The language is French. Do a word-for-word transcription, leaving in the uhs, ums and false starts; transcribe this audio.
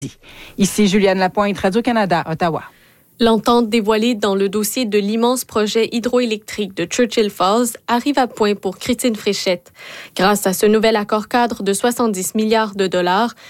Ici Juliane Lapointe, Radio-Canada, Ottawa. L'entente dévoilée dans le dossier de l'immense projet hydroélectrique de Churchill Falls arrive à point pour Christine Fréchette. Grâce à ce nouvel accord cadre de soixante-dix milliards de dollars,